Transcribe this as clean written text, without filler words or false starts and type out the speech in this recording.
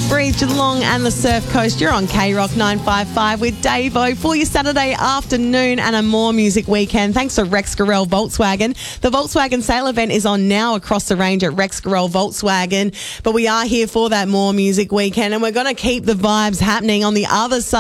Breathe, Geelong and the Surf Coast. You're on K-Rock 955 with Davo for your Saturday afternoon and a More Music weekend. Thanks to Rex Gorell Volkswagen. The Volkswagen sale event is on now across the range at Rex Gorell Volkswagen. But we are here for that More Music weekend, and we're going to keep the vibes happening on the other side.